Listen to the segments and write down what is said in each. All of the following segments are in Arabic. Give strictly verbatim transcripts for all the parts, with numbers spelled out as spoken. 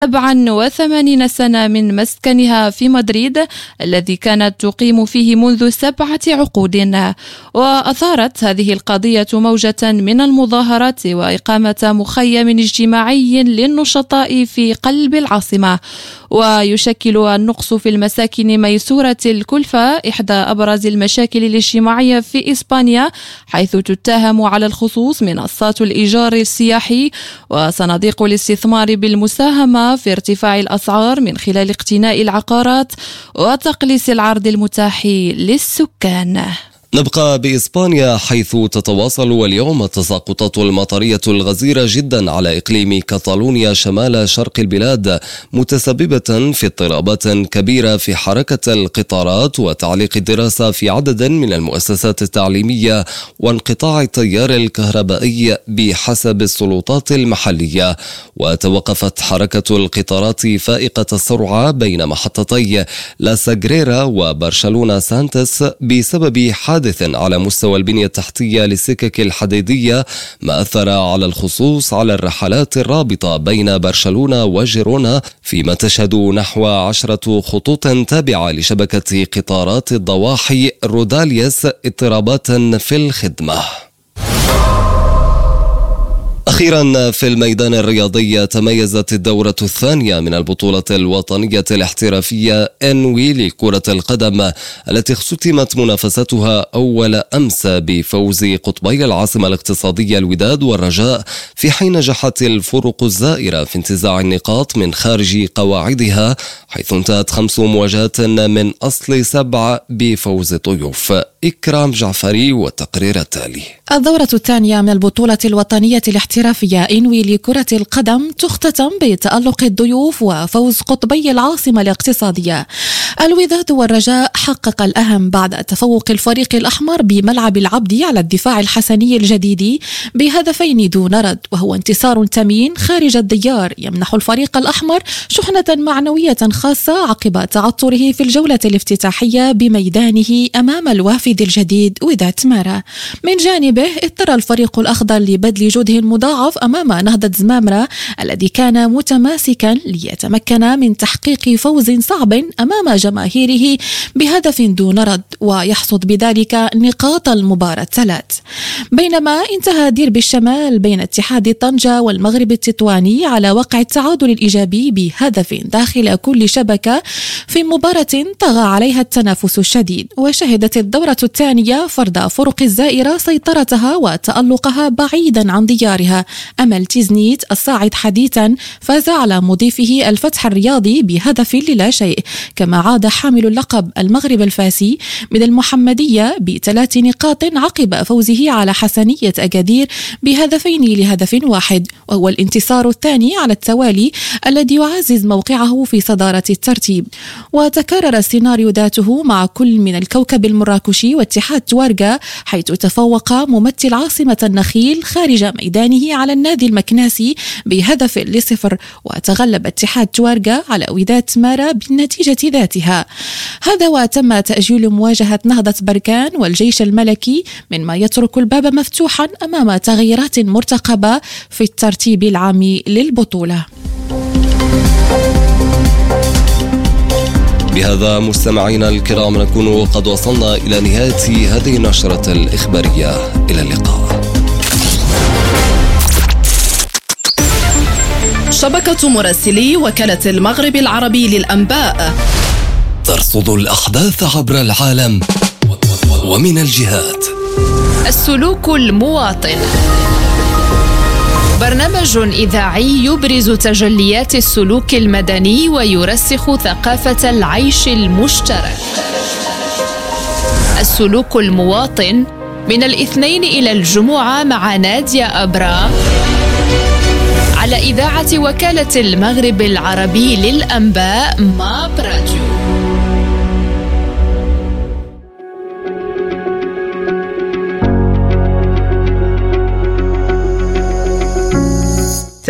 سبعا وثمانين سنة من مسكنها في مدريد الذي كانت تقيم فيه منذ سبعة عقود. وأثارت هذه القضية موجة من المظاهرات وإقامة مخيم اجتماعي للنشطاء في قلب العاصمة. ويشكل النقص في المساكن ميسورة الكلفة إحدى أبرز المشاكل الاجتماعية في إسبانيا، حيث تتهم على الخصوص منصات الإيجار السياحي وصناديق الاستثمار بالمساهمة في ارتفاع الأسعار من خلال اقتناء العقارات وتقليص العرض المتاح للسكان. نبقى بإسبانيا، حيث تتواصل اليوم التساقطات المطرية الغزيرة جدا على إقليم كاتالونيا شمال شرق البلاد، متسببة في اضطرابات كبيرة في حركة القطارات وتعليق الدراسة في عدد من المؤسسات التعليمية وانقطاع التيار الكهربائي بحسب السلطات المحلية. وتوقفت حركة القطارات فائقة السرعة بين محطتي لا ساغريرا وبرشلونة سانتس بسبب حادث على مستوى البنية التحتية للسكك الحديدية، ما أثر على الخصوص على الرحلات الرابطة بين برشلونة وجيرونا، فيما تشهد نحو عشرة خطوط تابعة لشبكة قطارات الضواحي روداليس اضطرابات في الخدمة. أخيرا في الميدان الرياضي، تميزت الدورة الثانية من البطولة الوطنية الاحترافية إنوي لكرة القدم التي اختتمت منافستها أول أمس بفوز قطبي العاصمة الاقتصادية الوداد والرجاء، في حين نجحت الفرق الزائرة في انتزاع النقاط من خارج قواعدها، حيث انتهت خمس مواجهات من أصل سبع بفوز الضيوف. إكرام جعفري والتقرير التالي. الدورة الثانية من البطولة الوطنية الاحترافية إنوي لكرة القدم تختتم بتألق الضيوف وفوز قطبي العاصمة الاقتصادية. الوداد والرجاء حقق الأهم بعد تفوق الفريق الأحمر بملعب العبد على الدفاع الحسني الجديد بهدفين دون رد، وهو انتصار ثمين خارج الديار يمنح الفريق الأحمر شحنة معنوية خاصة عقب تعثره في الجولة الافتتاحية بميدانه أمام الوافد الجديد وداد مارا. من جانبه اضطر الفريق الأخضر لبذل جهد مضاعف أمام نهضة زمامرة الذي كان متماسكا ليتمكن من تحقيق فوز صعب أمام جماهيره بهدف دون رد ويحصد بذلك نقاط المباراة الثلاث. بينما انتهى ديربي الشمال بين اتحاد طنجة والمغرب التطواني على وقع التعادل الإيجابي بهدف داخل كل شبكة في مباراة طغى عليها التنافس الشديد. وشهدت الدورة الثانية فرض فرق الزائرة سيطرتها وتألقها بعيدا عن ديارها. أمل تيزنيت الصاعد حديثا فاز على مضيفه الفتح الرياضي بهدف للا شيء، كما عاد حامل اللقب المغرب الفاسي من المحمدية بثلاث نقاط عقب فوزه على حسنية أكادير بهدفين لهدف واحد، وهو الانتصار الثاني على التوالي الذي يعزز موقعه في صدارة الترتيب. وتكرر السيناريو ذاته مع كل من الكوكب المراكشي واتحاد توارغا، حيث تفوق ممثل عاصمة النخيل خارج ميدانه على النادي المكناسي بهدف لصفر، وتغلب اتحاد توارغا على وداد مارا بالنتيجة ذاتها. هذا وتم تأجيل مواجهة نهضة بركان والجيش الملكي، مما يترك الباب مفتوحا أمام تغييرات مرتقبة في الترتيب العام للبطولة. بهذا مستمعينا الكرام نكون قد وصلنا إلى نهاية هذه النشرة الإخبارية. إلى اللقاء. شبكة مراسلي وكالة المغرب العربي للأنباء ترصد الأحداث عبر العالم ومن الجهات. السلوك المواطن، برنامج إذاعي يبرز تجليات السلوك المدني ويرسخ ثقافة العيش المشترك. السلوك المواطن من الاثنين إلى الجمعة مع نادية أبرا على إذاعة وكالة المغرب العربي للأنباء ماب راديو.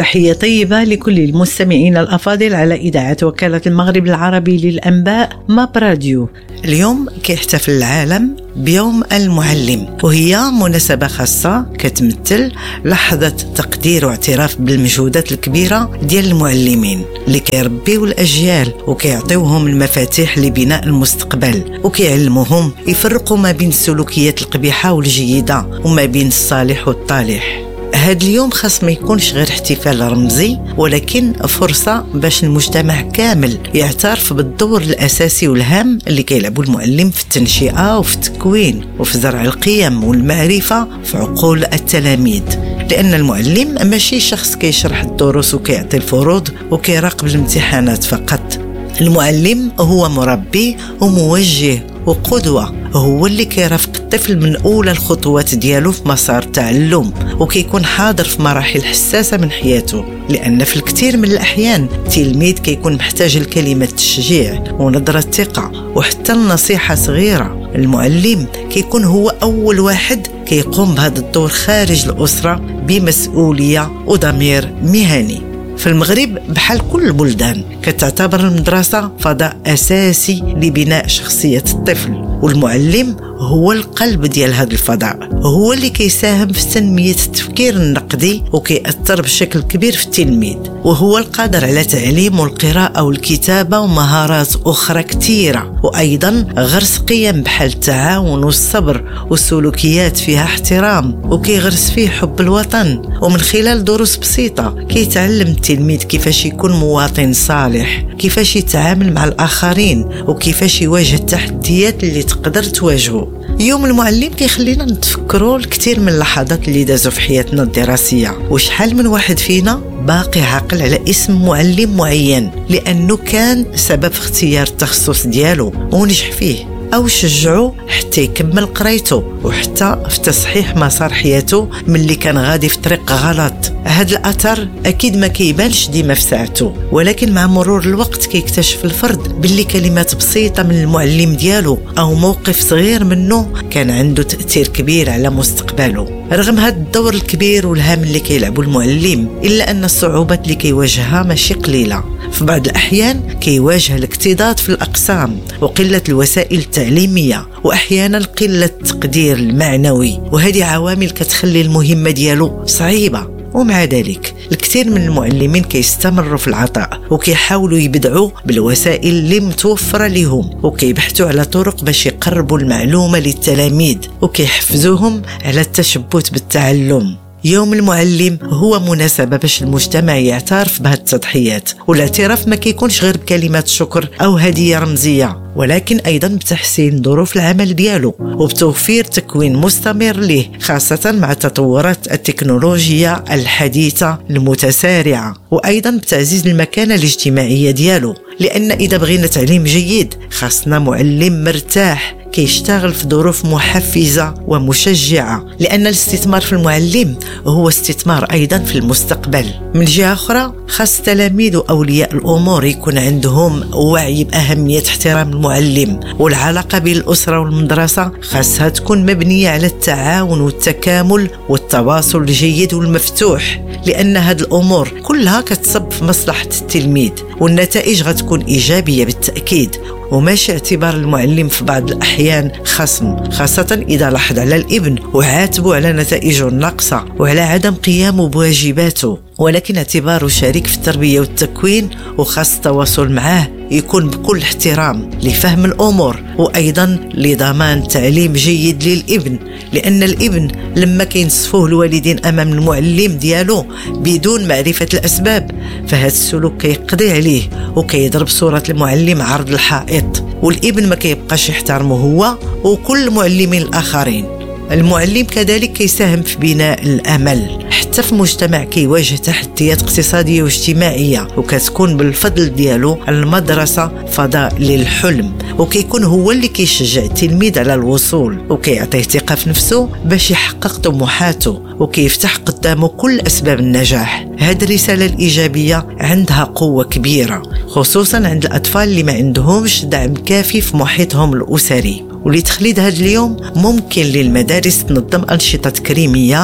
تحية طيبة لكل المستمعين الأفاضل على إذاعة وكالة المغرب العربي للأنباء ماب راديو. اليوم كيحتفل العالم بيوم المعلم، وهي مناسبة خاصة كتمثل لحظة تقدير واعتراف بالمجهودات الكبيرة ديال المعلمين اللي كيربيو الأجيال وكيعطيوهم المفاتيح لبناء المستقبل، وكيعلموهم يفرقوا ما بين السلوكيات القبيحة والجيدة وما بين الصالح والطالح. هاد اليوم خاص ما يكونش غير احتفال رمزي، ولكن فرصة باش المجتمع كامل يعترف بالدور الأساسي والهام اللي كيلعبوا المعلم في التنشئة وفي التكوين وفي زرع القيم والمعرفة في عقول التلاميذ. لأن المعلم ماشي شخص كيشرح الدروس وكيعطي الفروض وكيراقب الامتحانات فقط. المعلم هو مربي وموجه وقدوة، هو اللي كيرافق الطفل من أولى الخطوات ديالو في مسار التعلم، وكيكون حاضر في مراحل حساسة من حياته. لأن في الكثير من الأحيان التلميذ كيكون محتاج لكلمة تشجيع ونظرة ثقة وحتى النصيحة صغيرة. المعلم كيكون هو أول واحد كيقوم بهذا الدور خارج الأسرة بمسؤولية وضمير مهني. في المغرب بحال كل البلدان كتعتبر المدرسة فضاء أساسي لبناء شخصية الطفل، والمعلم هو القلب ديال هذا الفضاء، هو اللي كيساهم في تنمية التفكير النقدي وكيأثر بشكل كبير في التلميذ، وهو القادر على تعليم القراءة والكتابة ومهارات أخرى كثيرة، وأيضا غرس قيم بحال التعاون والصبر وسلوكيات فيها احترام، وكيغرس فيه حب الوطن. ومن خلال دروس بسيطة كيتعلم التلميذ كيفاش يكون مواطن صالح، كيفاش يتعامل مع الآخرين، وكيفاش يواجه التحديات اللي تقدر تواجهه. يوم المعلم كيخلينا نتفكروا الكثير من اللحظات اللي دازوا في حياتنا الدراسية، وشحال من واحد فينا باقي عاقل على اسم معلم معين لأنه كان سبب في اختيار التخصص ديالو ونجح فيه، أو شجعه حتى يكمل قرايته، وحتى في تصحيح مسار حياته من اللي كان غادي في طريق غلط. هذا الأثر أكيد ما كيبانش ديما في ساعته، ولكن مع مرور الوقت كيكتشف الفرد باللي كلمات بسيطة من المعلم ديالو أو موقف صغير منه كان عنده تأثير كبير على مستقبله. رغم هذا الدور الكبير والهام اللي كيلعبوا المعلم، إلا أن الصعوبات اللي كيواجهها ماشي قليلة. في بعض الأحيان كيواجه الاكتظاظ في الأقسام وقلة الوسائل التعليمية، وأحيانا قلة التقدير المعنوي، وهذه عوامل كتخلي المهمة ديالو صعيبة. ومع ذلك الكثير من المعلمين كيستمروا في العطاء وكيحاولوا يبدعوا بالوسائل اللي متوفرة لهم، وكيبحثوا على طرق باش يقربوا المعلومة للتلاميذ وكيحفزوهم على التشبث بالتعلم. يوم المعلم هو مناسبة باش المجتمع يعترف بهذه التضحيات، والاعتراف ما كيكونش غير بكلمات شكر أو هدية رمزية، ولكن أيضا بتحسين ظروف العمل ديالو وبتوفير تكوين مستمر ليه، خاصة مع تطورات التكنولوجيا الحديثة المتسارعة، وأيضا بتعزيز المكانة الاجتماعية ديالو. لأن إذا بغينا تعليم جيد خاصنا معلم مرتاح كيشتغل في ظروف محفزة ومشجعة، لأن الاستثمار في المعلم هو استثمار أيضا في المستقبل. من جهة أخرى خاص التلاميذ وأولياء الأمور يكون عندهم وعي بأهمية احترام المعلم، والعلاقة بين الأسرة والمدرسة خاصها تكون مبنية على التعاون والتكامل والتواصل الجيد والمفتوح، لأن هذه الأمور كلها كتصب في مصلحة التلميذ، والنتائج غتكون إيجابية بالتأكيد، وماشي اعتبار المعلم في بعض الأحيان خصم، خاصة إذا لاحظ على الابن وعاتبه على نتائجه الناقصة وعلى عدم قيامه بواجباته، ولكن اعتباره شريك في التربية والتكوين، وخاص التواصل معاه يكون بكل احترام لفهم الأمور، وأيضا لضمان تعليم جيد للابن. لأن الابن لما كينصفوه الوالدين أمام المعلم ديالو بدون معرفة الأسباب، فهذا السلوك كيقضي عليه وكيضرب صورة المعلم عرض الحائط، والابن ما كيبقاش يحترمه هو وكل المعلمين الآخرين. المعلم كذلك كيساهم في بناء الأمل حتى في مجتمع كيواجه تحديات اقتصادية واجتماعية، وكتكون بالفضل ديالو المدرسة فضاء للحلم، وكيكون هو اللي كيشجع التلميذ على الوصول وكيعطيه ثقة في نفسه باش يحقق طموحاته، وكيفتح قدامه كل أسباب النجاح. هذه الرسالة الإيجابية عندها قوة كبيرة، خصوصا عند الأطفال اللي ما عندهمش دعم كافي في محيطهم الأسري. ولتخليد هذا اليوم ممكن للمدارس تنظم أنشطة تكريمية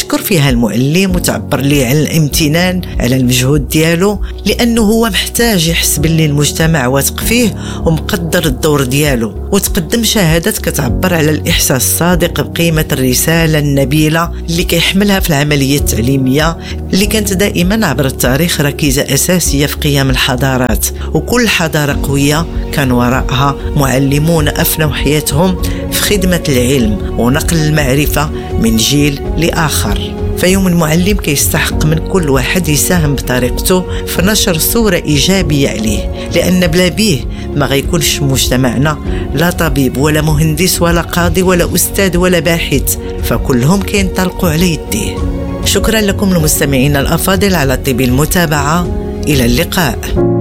تشكر فيها المعلم وتعبر ليه عن الامتنان على المجهود ديالو، لأنه هو محتاج يحس باللي المجتمع واثق فيه ومقدر الدور ديالو. وتقدم شهادات كتعبر على الإحساس الصادق بقيمة الرسالة النبيلة اللي كيحملها في العملية التعليمية، اللي كانت دائما عبر التاريخ ركيزة أساسية في قيام الحضارات. وكل حضارة قوية كان وراءها معلمون أفنوا حياتهم في خدمة العلم ونقل المعرفة من جيل لآخر. فيوم المعلم كيستحق من كل واحد يساهم بطريقته في نشر صورة إيجابية عليه، لأن بلا بيه ما غيكونش مجتمعنا لا طبيب ولا مهندس ولا قاضي ولا أستاذ ولا باحث، فكلهم كينطلقوا على يديه. شكرا لكم المستمعين الأفاضل على طيب المتابعة، إلى اللقاء.